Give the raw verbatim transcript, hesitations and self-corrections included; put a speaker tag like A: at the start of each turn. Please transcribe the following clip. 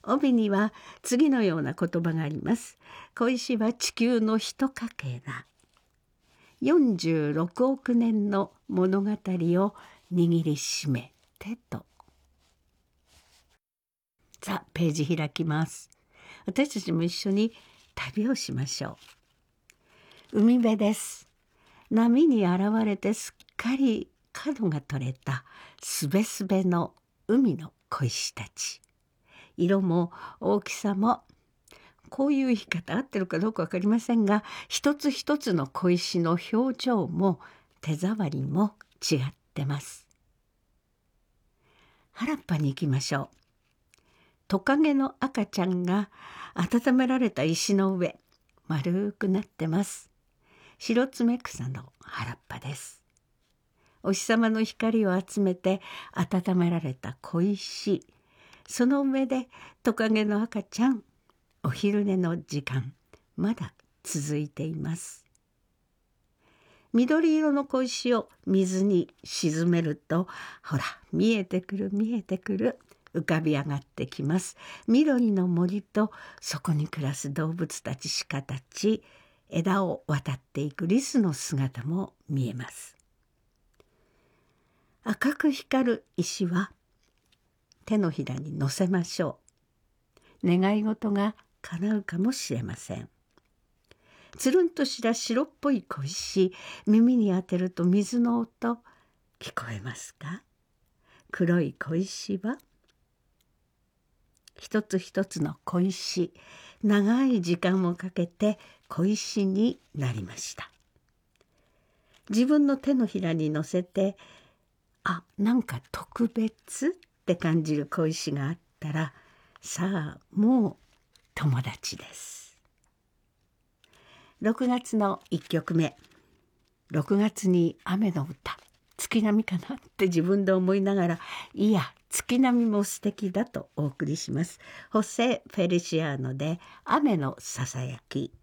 A: 帯には次のような言葉があります。小石は地球の一かけら。よんじゅうろくおくねんの物語を握りしめてと。さあ、ページ開きます。私たちも一緒に旅をしましょう。海辺です。波に洗われてすっかり角が取れたすべすべの海の小石たち。色も大きさも、こういう言い方合ってるかどうか分かりませんが、一つ一つの小石の表情も手触りも違ってます。原っぱに行きましょう。トカゲの赤ちゃんが温められた石の上、丸くなってます。白爪草の原っぱです。お日様の光を集めて温められた小石、その上でトカゲの赤ちゃん、お昼寝の時間、まだ続いています。緑色の小石を水に沈めると、ほら、見えてくる見えてくる、浮かび上がってきます。緑の森とそこに暮らす動物たち、鹿たち、枝を渡っていくリスの姿も見えます。赤く光る石は手のひらに乗せましょう。願い事が叶うかもしれません。つるんとした白っぽい小石、耳に当てると水の音聞こえますか？黒い小石は一つ一つの小石、長い時間をかけて小石になりました。自分の手のひらに乗せて、あ、なんか特別って感じる小石があったら、さあもう友達です。ろくがつのいっきょくめ、ろくがつに雨の歌、月並みかなって自分で思いながら、いや月並みも素敵だとお送りします。ホセ・フェリシアーノで雨のささやき。